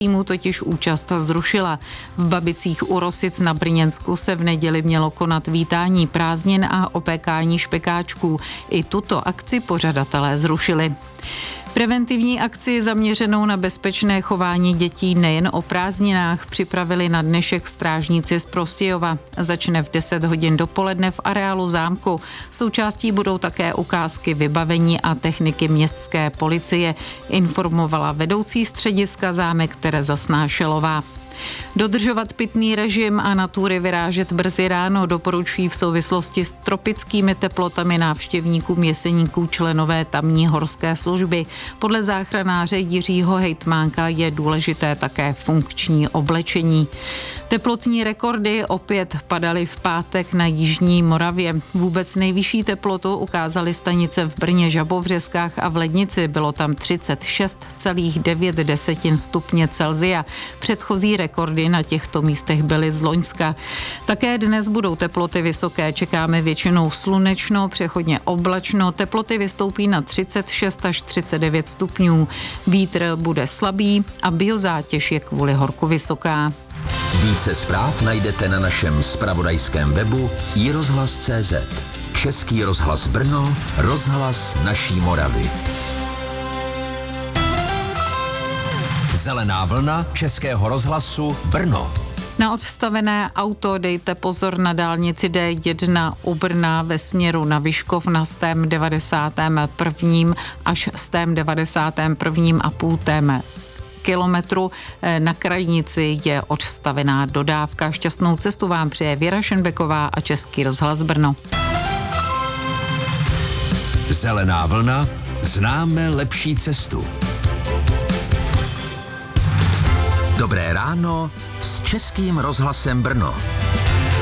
Týmu totiž účast zrušila. V Babicích u Rosic na Brněnsku se v neděli mělo konat vítání prázdnin a opékání špekáčků. I tuto akci pořadatelé zrušili. Preventivní akci zaměřenou na bezpečné chování dětí nejen o prázdninách připravili na dnešek strážníci z Prostějova. Začne v 10 hodin dopoledne v areálu zámku. Součástí budou také ukázky vybavení a techniky městské policie, informovala vedoucí střediska zámek Tereza Snášelová. Dodržovat pitný režim a na túry vyrážet brzy ráno doporučují v souvislosti s tropickými teplotami návštěvníkům Jeseníků členové tamní horské služby. Podle záchranáře Jiřího Hejtmánka je důležité také funkční oblečení. Teplotní rekordy opět padaly v pátek na jižní Moravě. Vůbec nejvyšší teplotu ukázaly stanice v Brně, Žabovřeskách a v Lednici. Bylo tam 36,9 stupně Celsia. Předchozí rekordy na těchto místech byly z loňska. Také dnes budou teploty vysoké. Čekáme většinou slunečno, přechodně oblačno. Teploty vystoupí na 36 až 39 stupňů. Vítr bude slabý a biozátěž je kvůli horku vysoká. Více zpráv najdete na našem zpravodajském webu iRozhlas.cz. Český rozhlas Brno, rozhlas naší Moravy. Zelená vlna Českého rozhlasu Brno. Na odstavené auto dejte pozor na dálnici D1 u Brna ve směru na Vyškov na stém 91. až stém 91,5 kilometru. Na krajnici je odstavená dodávka. Šťastnou cestu vám přeje Věra Šenbeková a Český rozhlas Brno. Zelená vlna, známe lepší cestu. Dobré ráno s Českým rozhlasem Brno.